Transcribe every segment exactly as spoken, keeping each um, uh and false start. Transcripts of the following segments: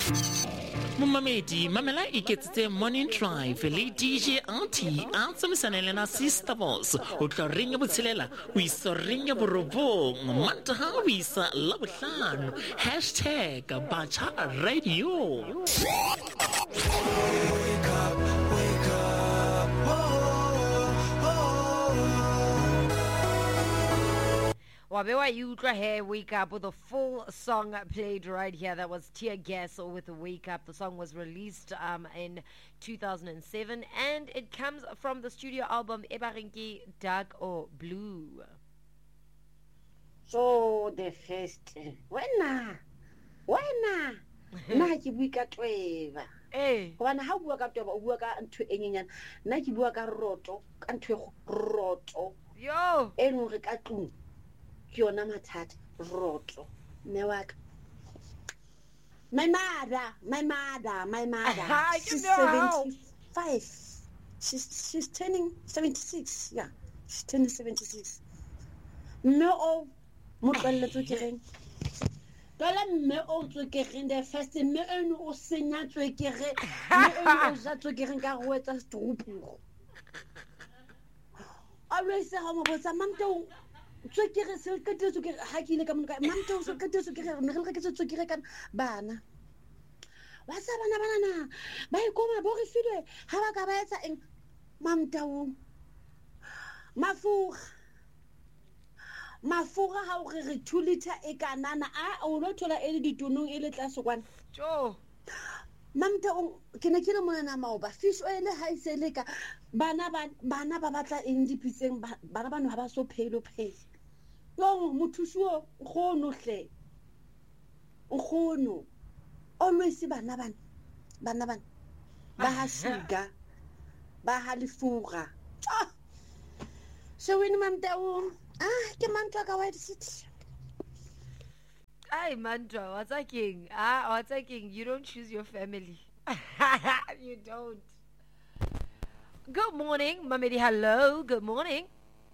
Mumamedi, Mamela iketsitse Morning Drive le D J Auntie a tsamaisana na Sister Boss o tla ringa botshelela o isa ringa borobong mantaha o isa la bohlano hashtag Bacha Radio. Wake up, wake up, oh, oh, oh. Wabewa Utra here, Wake Up, with a full song played right here. That was Tear Gas with Wake Up. The song was released um, in two thousand seven and it comes from the studio album Ebarinki Dark or Blue. So the first, wena, wena, na ke bua ka tweba. Eh. Gobana ha o bua ka tweba o bua ka ntho e nyenyana. Nna ke bua ka roto, ka ntho e roto. Yo. E no re ka tlung. Ke yona mathata roto. Ne wa ka. My mother, my mother, my mother. She's seventy-five. She's she's turning seventy-six. Yeah, she's turning seventy-six. No, motlelle tswekering. Tola mme o tswekering the first mme eno o senya tswekere. Mme eno o ja tswekering ka go etsa strupu. Always say mo botsa mamto tswekere se ka tso ke ha ke ile ka mona mamto so ka tso ke re ne re ke tswekere kan bana. Wa sa bana bana na ba ikoma bo re file ha ba ka ba etsa eng mamto mafura mafura ha o re two liter e kanana a o lo thola e le ditonong e le tlase kwana jo mamto ke ne ke le mona na maoba fish oil ha ise le ka bana bana ba batla eng dipitseng bana bana ha ba so phelo phelo yo mothusuo khono hle khono always bana bana bana bana ba ha siga ba ha lefura so when mamto ah ke mantwa ka White City. Ay mantra what's a king ah what's a king you don't choose your family. You don't. Good morning Mamedi. Hello, good morning.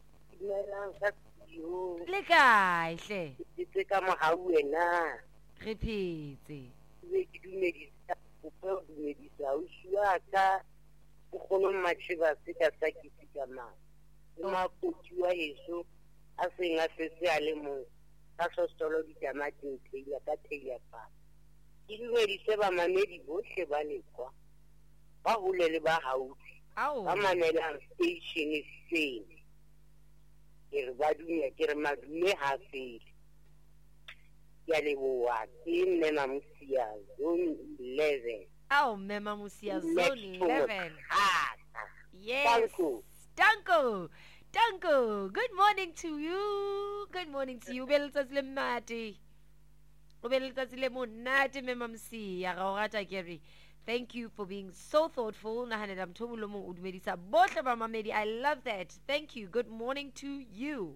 Le kae hle Ke ka mo ha wena re phetse le ke dumedisa o pe o dumedisa o shua ka o khono matsheba se ka sa ke tikama ma kutwa heso a senga se se a le mo ka sostolo di tamati ntlela ka theya pa ke dumedise ba mamedi bohle ba lekwa ba hulele ba haufi au ba manela station se ke re ba dunya ke re madume ha fele ya le boa ke nne mamusia zone eleven au mema musia zone eleven. Yes. Danko. Danko. Danko. Good morning to you. Good morning to you. Ubeletsatsi le mati. Ubeletsatsi le monate mema musia ga o rata kere. Thank you for being so thoughtful. Nahanela mthomulo mo udumedisa bohle ba mamedi. I love that. Thank you. Good morning to you.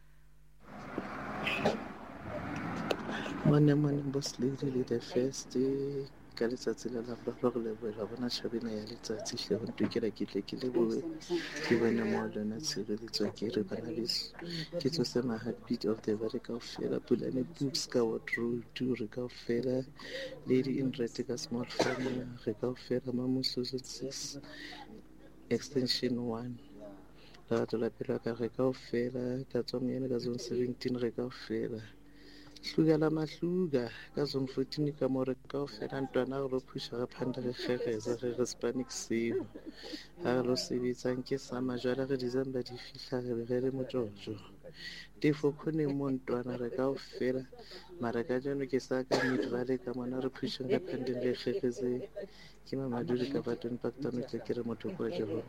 Morning, morning, boss lady. The first day, ka letsatsi la la ba go leboela bona tšhabena ya letsatsi hle go ntokela ke tle ke leboe ke bone mo lona tshireletso ke re bana beso ke tsose ma heartbeat of the very kaofela pulane books ka wardrobe to re kaofela lady in red ka small farm re kaofela mamuso six extension one la la pela ka re kaofela ka tsomyene ka zone seventeen re kaofela hluga la mahluga ka zone fourteen ka more kaofela ntwana go phusha ga phanda ge kgereza ge Hispanic seo ha lo sebetsang ke sa majwala ge December di fihla ge ge le mojojo tefo khone mo ntwana re kaofela mara ka jeno ke sa ka midvale ka mona re phusha ga phanda ge kgereze ke mamaduri ka batone paktano tle ke re motho kwa Jehova.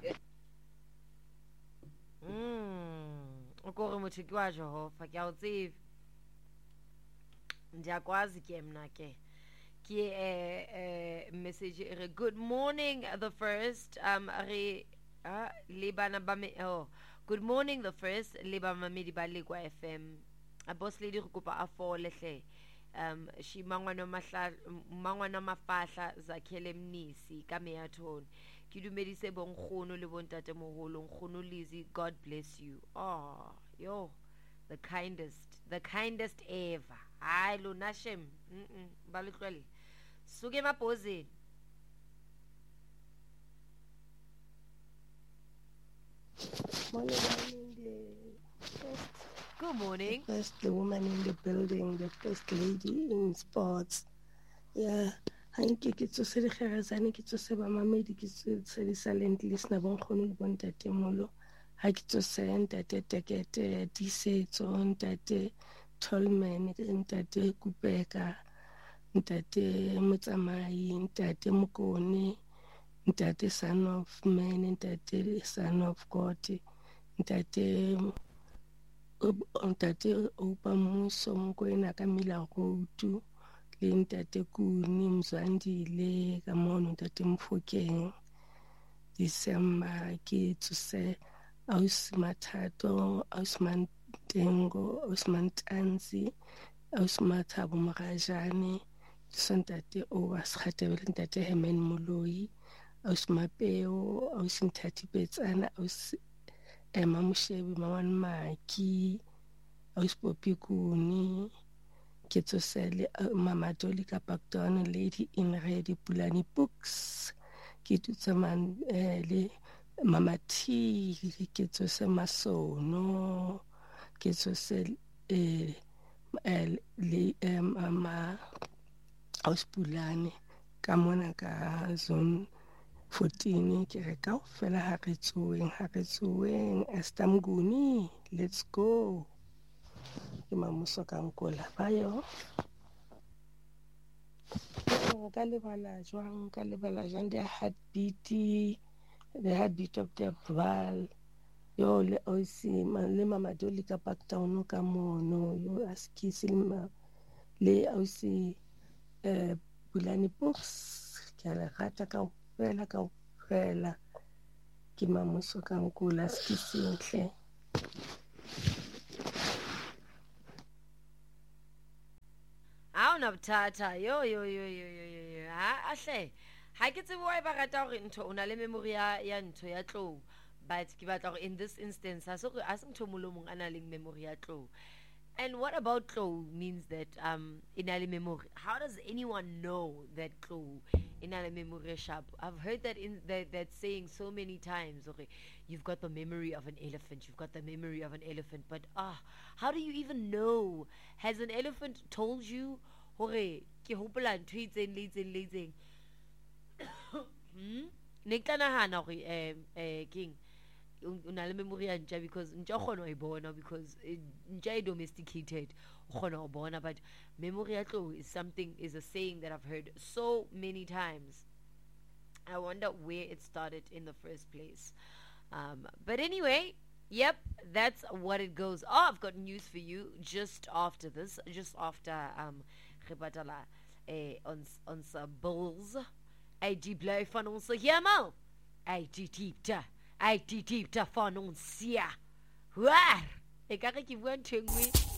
Mm. O gore motho ke wa Jehova ke a o tsebe. Ndiakwazi ke mna ke ke eh eh message re good morning the first um re ah le bana ba me oh good morning the first le ba mamedi ba le kwa F M a boss lady go kopa a fole hle um shi mangwana mahla mangwana mafahla zakhele mnisi ka meathon ke dumedise bonkgono le bontate moholo nkgono Lizzy, God bless you. Oh yo the kindest the kindest ever. Hi Lunashem. Mm ba le tlwele suke emabhozini. Morning, morning, the first, Good morning. first the woman in the building, the first lady in sports. Yeah, hanke ke tso se di kgerazane ke tso se ba mamedi ke tso se di silent listener bon khono le bon tate molo ha ke tso se ntate tekete di setso ntate Tolman ntate Kupeka ntate Motsamai ntate Mokone ntate Son of Man ntate Son of God ntate ntate Opa Muso Mokoena ka Milagotu le ntate Kuni Mzandile ka mono ntate Mfokeng December ke tsose aus Mathato aus Mantengo aus Mantanzi aus Mathabo Magajane ntate o Waskhatebele ntate Hemen Moloi aus Mapeo aus Nthati Betsana aus Emma Mushebi Mawan Maki aus Popi Kuni ke tsosele Mama Dolly Kapakton Lady in Red Pulani Books ke tutsaman le Mama T ke tsose Masono ke tsose eh le Mama aus Pulani ka mona ka zone fourteen ke re ka fela ha re tsoeng ha re tsoeng Estamguni let's go ke mamuso ka nkola bayo ka lebala jwang ka lebala jwang the heartbeat the heartbeat of the val yo le osi le Mama Dolly ka Parktown ka mono yo askisi le osi eh Pulani Books ke le rata ka fela ka fela ke mamuso ka nkola skisinhle. Auna bthata yo yo yo yo yo yo ha ahle ha ke tsebe wa ba rata gore ntho ona le memory ya ya ntho ya tlo but ke batla gore in this instance ha se go a se ntho molomong ana le memory ya tlo. And what about Klo means that um inale memory? How does anyone know that Klo inale memory sharp? I've heard that in that, that saying so many times. Okay, you've got the memory of an elephant. You've got the memory of an elephant. But ah, how do you even know? Has an elephant told you? Okay, ke hopola ntho e itseng le itseng le itseng. Hmm. Ne ke nahana gore eh eh king una le memory ya ntja because ntja khona e bona because ntja e domesticated khona o bona, but memory ya tlo is something is a saying that I've heard so many times. I wonder where it started in the first place. Um, but anyway, yep, that's what it goes. Oh, I've got news for you just after this, just after um Rebatala eh on on some bulls. I deep bly van ons hemel. I deep ta. I deep ta van ons sia. Waar? Ek kyk ek woon tingwe.